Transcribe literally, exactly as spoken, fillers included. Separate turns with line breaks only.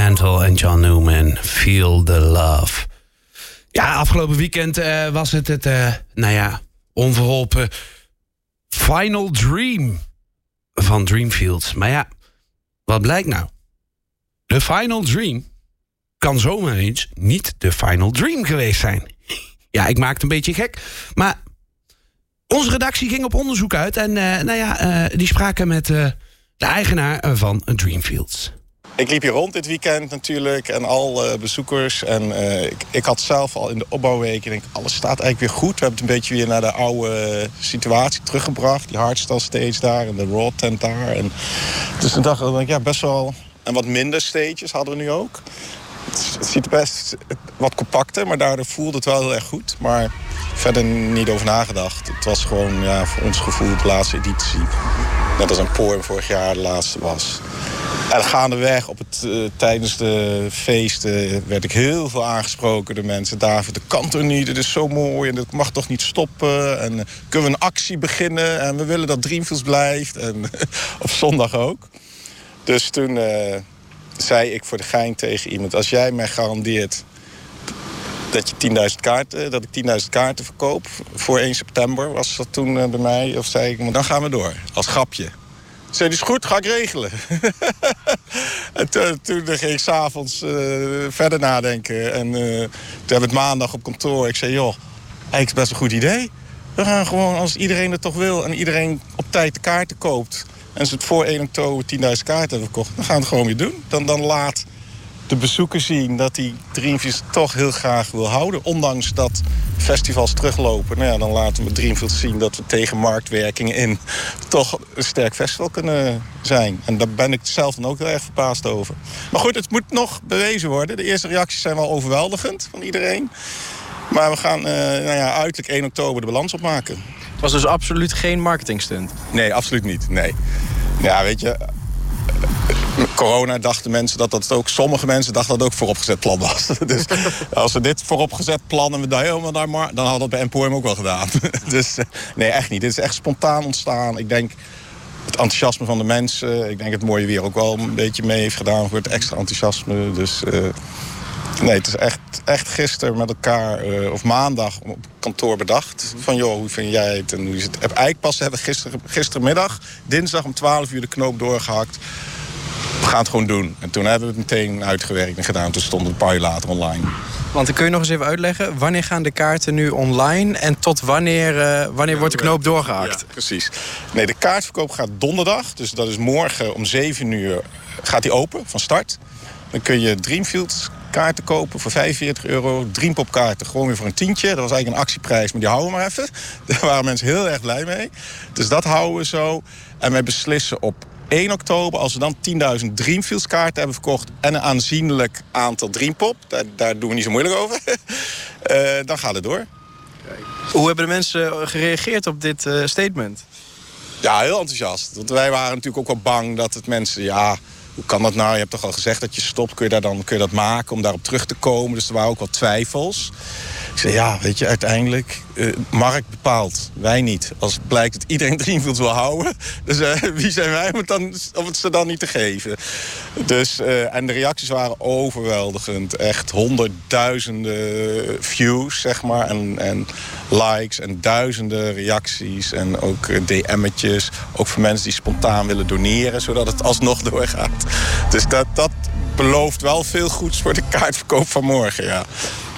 Gentle en John Newman, Feel the Love. Ja, afgelopen weekend uh, was het het, uh, nou ja, onverholpen Final Dream van Dreamfields. Maar ja, wat blijkt nou? De Final Dream kan zomaar eens niet de Final Dream geweest zijn. Ja, ik maak het een beetje gek, maar onze redactie ging op onderzoek uit en uh, nou ja, uh, die spraken met uh, de eigenaar van Dreamfields.
Ik liep hier rond dit weekend natuurlijk en al uh, bezoekers. En uh, ik, ik had zelf al in de opbouwweek, ik denk, alles staat eigenlijk weer goed. We hebben het een beetje weer naar de oude situatie teruggebracht. Die hardstyle stage daar en de raw tent daar. En dus toen dacht ik, ja, best wel. En wat minder stages hadden we nu ook. Het, het ziet er best wat compacter, maar daardoor voelde het wel heel erg goed. Maar verder niet over nagedacht. Het was gewoon, ja, voor ons gevoel de laatste editie. Net als Emporium vorig jaar de laatste was. En gaandeweg op het, uh, tijdens de feesten werd ik heel veel aangesproken door mensen. David, dat kan toch niet, het is zo mooi en dat mag toch niet stoppen. En uh, kunnen we een actie beginnen en we willen dat Dreamfields blijft. En op zondag ook. Dus toen uh, zei ik voor de gein tegen iemand, als jij mij garandeert dat je tienduizend kaarten, dat ik tienduizend kaarten verkoop voor één september, was dat toen uh, bij mij. Of zei ik, dan gaan we door, als grapje. Zei, die is goed, ga ik regelen. En to, toen ging ik s'avonds uh, verder nadenken. En uh, toen hebben we het maandag op kantoor. Ik zei, joh, eigenlijk is best een goed idee. We gaan gewoon, als iedereen het toch wil en iedereen op tijd de kaarten koopt en ze het voor één oktober tienduizend kaarten hebben verkocht, dan gaan we het gewoon weer doen. Dan, dan laat de bezoeker zien dat die Dreamfields toch heel graag wil houden. Ondanks dat festivals teruglopen. Nou ja, dan laten we Dreamfields zien dat we tegen marktwerkingen in toch een sterk festival kunnen zijn. En daar ben ik zelf dan ook heel erg verbaasd over. Maar goed, het moet nog bewezen worden. De eerste reacties zijn wel overweldigend van iedereen. Maar we gaan uh, nou ja, uiterlijk één oktober de balans opmaken.
Het was dus absoluut geen marketingstunt?
Nee, absoluut niet. Nee. Ja, weet je, corona dachten mensen dat dat ook, sommige mensen dachten dat het ook vooropgezet plan was. Dus als we dit vooropgezet plan en we daar helemaal naar maar, dan hadden we het bij Emporium ook wel gedaan. Dus nee, echt niet. Dit is echt spontaan ontstaan. Ik denk het enthousiasme van de mensen. Ik denk het mooie weer ook wel een beetje mee heeft gedaan voor het extra enthousiasme. Dus uh, nee, het is echt, echt gisteren met elkaar, uh, of maandag op kantoor bedacht. Van joh, hoe vind jij het en hoe is het? Eigenlijk pas hebben we gister, gistermiddag, dinsdag om twaalf uur de knoop doorgehakt. We gaan het gewoon doen. En toen hebben we het meteen uitgewerkt en gedaan. Toen stond het een paar uur later online.
Want dan kun je nog eens even uitleggen, wanneer gaan de kaarten nu online en tot wanneer, uh, wanneer wordt de knoop doorgehakt?
Ja, precies. Nee, de kaartverkoop gaat donderdag. Dus dat is morgen om zeven uur gaat die open van start. Dan kun je Dreamfields kaarten kopen voor vijfenveertig euro. Dreampop kaarten gewoon weer voor een tientje. Dat was eigenlijk een actieprijs, maar die houden we maar even. Daar waren mensen heel erg blij mee. Dus dat houden we zo. En wij beslissen op één oktober, als we dan tienduizend Dreamfields kaarten hebben verkocht en een aanzienlijk aantal Dreampop, daar, daar doen we niet zo moeilijk over, uh, dan gaat het door.
Hoe hebben de mensen gereageerd op dit uh, statement?
Ja, heel enthousiast. Want wij waren natuurlijk ook wel bang dat het mensen, ja, hoe kan dat nou? Je hebt toch al gezegd dat je stopt, kun je, daar dan, kun je dat maken om daarop terug te komen? Dus er waren ook wel twijfels. Ik zei, ja, weet je, uiteindelijk, uh, markt bepaalt, wij niet. Als het blijkt dat iedereen Dreamfields wil houden, dus uh, wie zijn wij om het, dan, om het ze dan niet te geven? Dus, uh, en de reacties waren overweldigend. Echt honderdduizenden views, zeg maar, en, en likes en duizenden reacties. En ook uh, D M'tjes, ook voor mensen die spontaan willen doneren, zodat het alsnog doorgaat. Dus dat, dat belooft wel veel goeds voor de kaartverkoop van morgen, ja.